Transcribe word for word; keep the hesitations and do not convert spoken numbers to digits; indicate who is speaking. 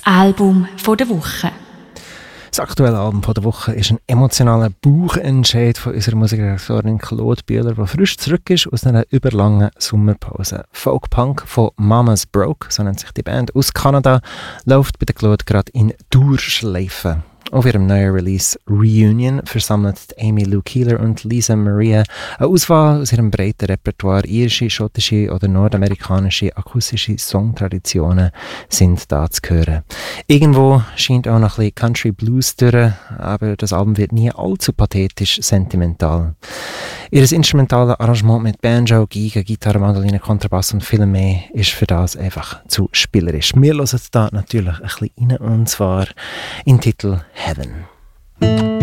Speaker 1: Album von der Woche.
Speaker 2: Das aktuelle Album von der Woche ist ein emotionaler Bauchentscheid von unserer Musikredaktorin Claude Bühler, die frisch zurück ist aus einer überlangen Sommerpause. Folk-Punk von Mama's Broke, so nennt sich die Band, aus Kanada, läuft bei der Claude gerade in Durchschleife. Auf ihrem neuen Release Reunion versammelt Amy Lou Keeler und Lisa Maria eine Auswahl aus ihrem breiten Repertoire. Irische, schottische oder nordamerikanische akustische Songtraditionen sind da zu hören. Irgendwo scheint auch noch ein bisschen Country Blues durch, aber das Album wird nie allzu pathetisch sentimental. Ihr instrumentales Arrangement mit Banjo, Geige, Gitarre, Mandoline, Kontrabass und viel mehr ist für das einfach zu spielerisch. Wir hören da natürlich ein bisschen rein, und zwar in Titel Heaven.